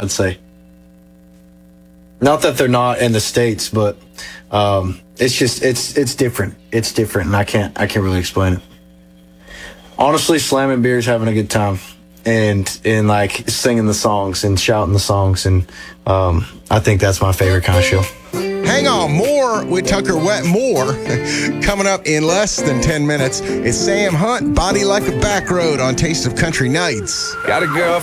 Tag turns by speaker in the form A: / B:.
A: I'd say. Not that they're not in the States, but it's just it's different. It's different, and I can't really explain it. Honestly, slamming beers, having a good time, and like singing the songs and shouting the songs, and I think that's my favorite kind of show.
B: Hang on, more with Tucker Wetmore coming up in less than 10 minutes. It's Sam Hunt, Body Like a Back Road on Taste of Country Nights.
C: Got a girl